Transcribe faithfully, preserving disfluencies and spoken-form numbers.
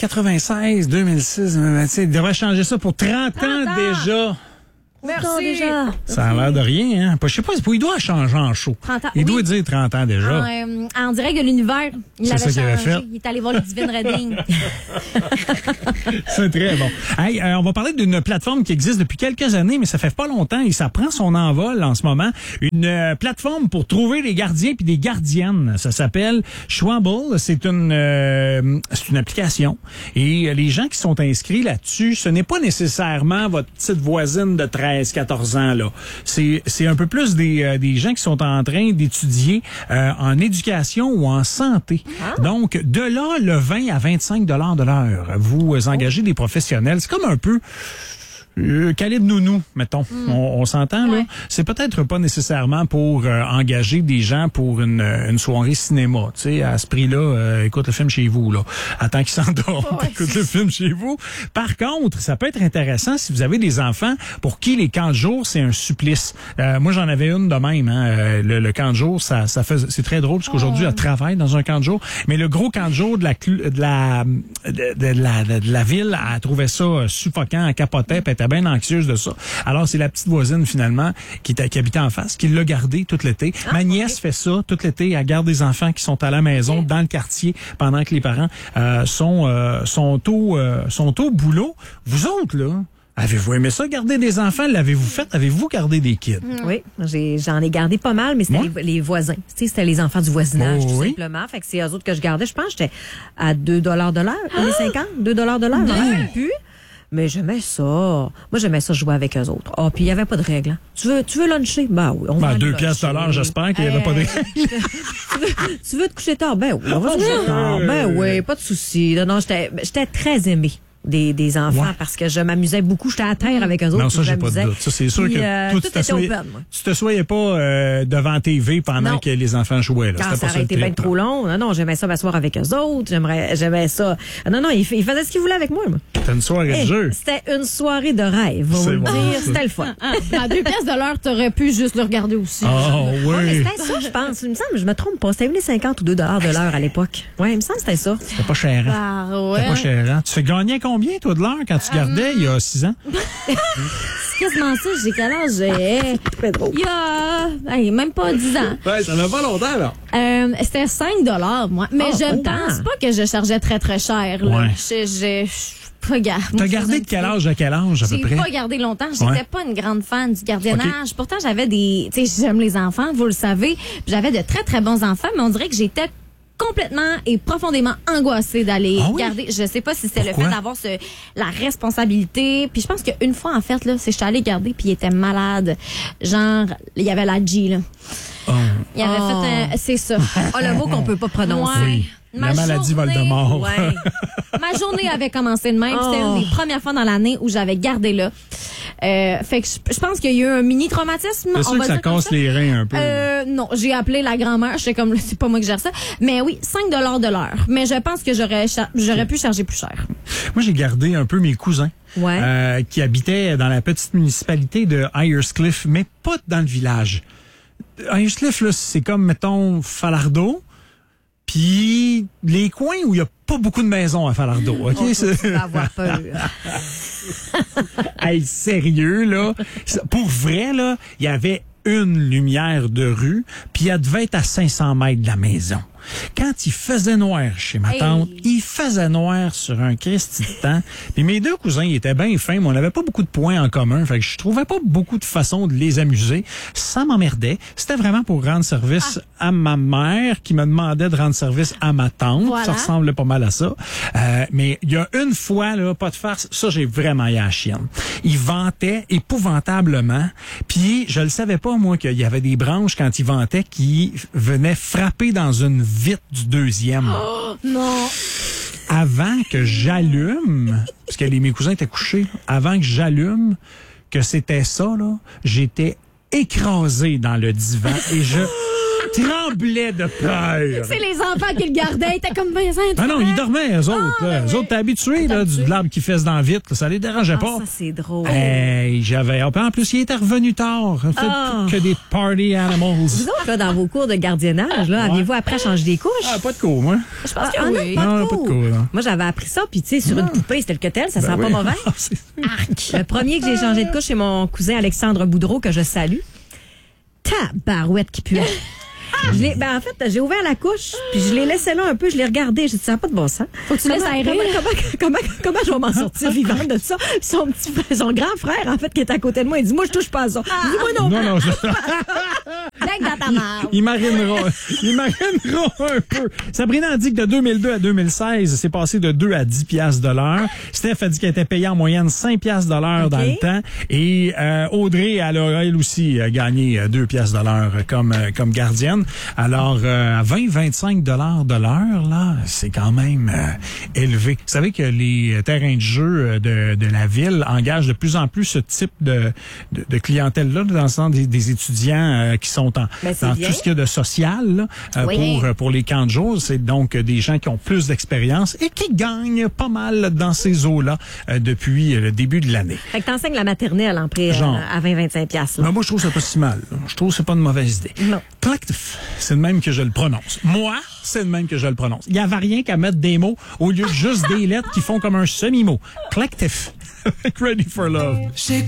quatre-vingt-seize, deux mille six, il devrait changer ça pour trente ans déjà. Merci. déjà. Ça a l'air de rien, hein? Je sais pas, il doit changer en show. trente ans, il doit oui. dire trente ans déjà. En, euh, en direct de l'univers, il C'est avait ça qu'il avait changé. fait. Il est allé voir le Divine Reading. C'est très bon. Hey, euh, on va parler d'une plateforme qui existe depuis quelques années, mais ça fait pas longtemps et ça prend son envol en ce moment. Une euh, plateforme pour trouver des gardiens puis des gardiennes. Ça s'appelle Schwabble. C'est une euh, c'est une application. Et euh, les gens qui sont inscrits là-dessus, ce n'est pas nécessairement votre petite voisine de treize, quatorze ans, là. C'est, c'est un peu plus des, euh, des gens qui sont en train d'étudier euh, en éducation ou en santé. Ah. Donc, de là, le vingt à vingt-cinq dollars de l'heure. Vous engagez des professionnels. C'est comme un peu... Euh, calibre nounou, mettons. Mm. On, on s'entend, ouais. là? C'est peut-être pas nécessairement pour euh, engager des gens pour une, une soirée cinéma. Tu sais, à ce prix-là, euh, écoute le film chez vous, là. Attends qu'ils s'endorment, ouais. écoute le film chez vous. Par contre, ça peut être intéressant si vous avez des enfants pour qui les camps de jour, c'est un supplice. Euh, moi, j'en avais une de même, hein. Le, le camp de jour, ça, ça fait, c'est très drôle parce qu'aujourd'hui, oh. elle travaille dans un camp de jour. Mais le gros camp de jour de la, de la, de, de la, de, de la ville, elle trouvait ça suffocant, elle capotait, puis elle était bien anxieuse de ça. Alors, c'est la petite voisine, finalement, qui, était, qui habitait en face, qui l'a gardée tout l'été. Ah, Ma nièce okay. fait ça tout l'été. Elle garde des enfants qui sont à la maison, okay. dans le quartier, pendant que les parents euh, sont, euh, sont, au, euh, sont au boulot. Vous autres, là, avez-vous aimé ça, garder des enfants? L'avez-vous fait? Avez-vous gardé des kids? Mmh. Oui, j'ai, j'en ai gardé pas mal, mais c'était ouais. les, les voisins. Tu sais, c'était les enfants du voisinage, oh, tout oui. simplement. Fait que c'est eux autres que je gardais. Je pense que j'étais à deux dollars de l'heure, un dollar cinquante, deux dollars de l'heure, j'en ai plus. Mais j'aimais ça. Moi, j'aimais ça jouer avec eux autres. Ah, oh, puis il n'y avait pas de règles. Hein. Tu veux, tu veux luncher? Ben oui. On ben, va deux piastres de l'heure, j'espère qu'il n'y avait euh, pas de règles. tu, veux, tu veux te coucher tard? Ben oui, on va se coucher tard. Ben oui, pas de souci. Non, non, j'étais, j'étais très aimée. Des, des enfants ouais. parce que je m'amusais beaucoup. J'étais à terre avec eux autres. Non, ça, j'ai pas de doute. Ça, c'est sûr puis, que euh, toi, tout tu t'assoyais, open, tu t'assoyais pas euh, devant T V pendant non. que les enfants jouaient. Là. Quand C'était ça pas aurait été bien trop long. Non, non, j'aimais ça m'asseoir avec eux autres. J'aimerais, j'aimais ça. Non, non, ils, ils faisaient ce qu'ils voulaient avec moi. moi. C'était une soirée hey, de jeu. C'était une soirée de rêve. On va bon, dire. C'était le fun. Ah, à deux pièces de l'heure, t'aurais pu juste le regarder aussi. Oh, oui. Ouais, mais c'était ça, je pense. Il me semble, je me trompe pas. C'était un cinquante ou deux dollars de l'heure à l'époque. Oui, il me semble que c'était ça. C'était pas cher. Hein? Ah, ouais. C'était pas cher. Hein? Tu fais gagner combien, toi, de l'heure quand tu gardais? Il y a six ans. C'est quasiment ça. J'ai quel âge? J'ai... Il y a hey, même pas dix ans. Ouais, ça fait pas longtemps, là. Euh, c'était cinq dollars, moi. Mais oh, je ne pense pas que je chargeais très, très cher. Là. Ouais. Je, je, je, regarde. T'as gardé de quel âge à quel âge, à peu près? J'ai pas gardé longtemps. J'étais ouais. pas une grande fan du gardiennage. Okay. Pourtant, j'avais des... Tu sais, j'aime les enfants, vous le savez. J'avais de très, très bons enfants, mais on dirait que j'étais complètement et profondément angoissée d'aller ah oui? garder. Je sais pas si c'est Pourquoi? le fait d'avoir ce, la responsabilité. Puis je pense qu'une fois, en fait, là, c'est je suis allée garder puis il était malade. Genre, il y avait la G, là. Oh. Il avait oh. fait un... C'est ça. Oh, le mot qu'on peut pas prononcer. Ouais. Oui. Ma la maladie journée, Voldemort. Ouais. Ma journée avait commencé de même. Oh. C'était une des premières fois dans l'année où j'avais gardé là. Euh, fait que je, je pense qu'il y a eu un mini traumatisme. C'est sûr que ça casse les reins un peu. Euh, non, j'ai appelé la grand-mère. J'étais comme, c'est pas moi qui gère ça. Mais oui, cinq dollars de l'heure. Mais je pense que j'aurais, j'aurais pu charger plus cher. Moi, j'ai gardé un peu mes cousins. Ouais. Euh, qui habitaient dans la petite municipalité de Hyerscliff, mais pas dans le village. Hyerscliff, là, c'est comme, mettons, Falardeau. Puis les coins où il y a pas beaucoup de maisons à Falardeau, OK? Oh, tu vas avoir peur. Hey, sérieux, là? Pour vrai, là, il y avait une lumière de rue, puis elle devait être à cinq cents mètres de la maison. Quand il faisait noir chez ma tante, hey. il faisait noir sur un Christi de temps. Puis mes deux cousins, ils étaient bien fins, mais on n'avait pas beaucoup de points en commun. Fait que je trouvais pas beaucoup de façons de les amuser. Ça m'emmerdait. C'était vraiment pour rendre service ah. à ma mère qui me demandait de rendre service à ma tante. Voilà. Ça ressemblait pas mal à ça. Euh, mais il y a une fois, là, pas de farce, ça, j'ai vraiment eu à la chienne. Ils vantaient épouvantablement. Puis je le savais pas, moi, qu'il y avait des branches quand ils vantaient qui venaient frapper dans une vitre du deuxième. Oh, non. Avant que j'allume, parce que les, mes cousins étaient couchés, avant que j'allume, que c'était ça, là, j'étais écrasé dans le divan et je tremblait de peur. C'est les enfants qui le gardaient. T'es comme ben, Ah non, ils dormaient, eux autres. Ah, là. ben Eux oui. autres, t'es habitués là, du de l'arbre qui fesse dans vite. Là, ça les dérangeait Ah, pas. ça, c'est drôle. Hey, j'avais. En plus, il était revenu tard. Fait Ah. que des party animals. Vous autres, là, dans vos cours de gardiennage, là, aviez-vous appris à changer des couches? Ah, pas de cours, moi. Je pense que Ah, oui. non, pas de Non, cours. pas de cours, non. Moi, j'avais appris ça, puis tu sais, sur une poupée, c'était le cotel, ça sent Ben pas oui. mauvais. Ah, c'est- Le premier que j'ai changé de couche, c'est mon cousin Alexandre Boudreau, que je salue. Tabarouette qui pue. Je l'ai- ben, en fait, j'ai ouvert la couche, puis je l'ai laissé là un peu, je l'ai regardé, j'ai dit, ça n'a pas de bon sens. Faut que tu laisses Comment- aérer. Comment, comment, comment, comment je vais m'en sortir vivante de ça? Son petit frère, son grand frère, en fait, qui est à côté de moi, il dit, moi, je touche pas à ça. Je dis, moi non. Non, non, je... Bec dans ta marde. il marinera. Il marinera un peu. Sabrina a dit que de deux mille deux à deux mille seize, c'est passé de deux à dix piastres de l'heure. Steph a dit qu'elle était payée en moyenne cinq piastres de l'heure OK. dans le temps. Et euh, Audrey, elle a elle aussi euh, gagné euh, deux piastres de l'heure comme, euh, comme gardienne. Alors, euh, à vingt à vingt-cinq dollars de l'heure, là, c'est quand même euh, élevé. Vous savez que les terrains de jeu de, de la ville engagent de plus en plus ce type de, de, de clientèle-là, dans le sens des, des étudiants euh, qui sont en, Ben, c'est dans bien. tout ce qu'il y a de social là, euh, Oui. pour, pour les camps de jour. C'est donc des gens qui ont plus d'expérience et qui gagnent pas mal dans ces eaux-là euh, depuis le début de l'année. Fait que t'enseignes la maternelle en prix Genre. à vingt à vingt-cinq piastres. là. Mais moi, je trouve ça pas si mal. là. Je trouve que c'est pas une mauvaise idée. Non. Collectif, c'est de même que je le prononce. Moi, c'est de même que je le prononce. Il y avait rien qu'à mettre des mots au lieu de juste des lettres qui font comme un semi-mot. Collectif. Ready for love.